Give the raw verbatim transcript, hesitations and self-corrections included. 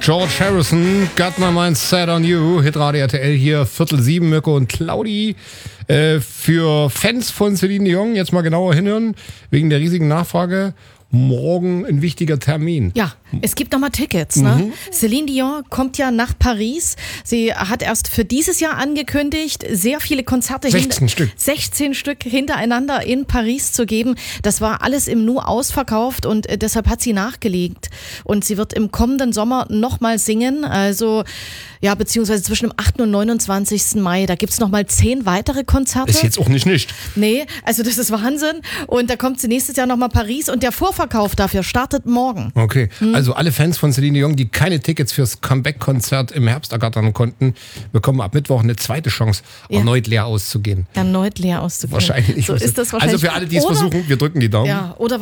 George Harrison, Got My Mind Set on You, Hitradio R T L hier, Viertel sieben, Mirko und Claudi. Äh, für Fans von Celine Dion, jetzt mal genauer hinhören, wegen der riesigen Nachfrage. Morgen ein wichtiger Termin. Ja, es gibt nochmal Tickets. Ne? Mhm. Celine Dion kommt ja nach Paris. Sie hat erst für dieses Jahr angekündigt, sehr viele Konzerte, sechzehn hin- Stück. sechzehn Stück hintereinander in Paris zu geben. Das war alles im Nu ausverkauft und äh, deshalb hat sie nachgelegt. Und sie wird im kommenden Sommer nochmal singen. Also, ja, beziehungsweise zwischen dem achten und neunundzwanzigsten Mai. Da gibt es nochmal zehn weitere Konzerte. Ist jetzt auch nicht nicht. Nee, also das ist Wahnsinn. Und da kommt sie nächstes Jahr nochmal Paris und der Vorverkauf dafür startet morgen. Okay, also alle Fans von Celine Dion, die keine Tickets fürs Comeback-Konzert im Herbst ergattern konnten, bekommen ab Mittwoch eine zweite Chance, Ja. erneut leer auszugehen. Erneut leer auszugehen. Wahrscheinlich. So ist das wahrscheinlich. Also für alle, die es Oder- versuchen, wir drücken die Daumen. Ja, oder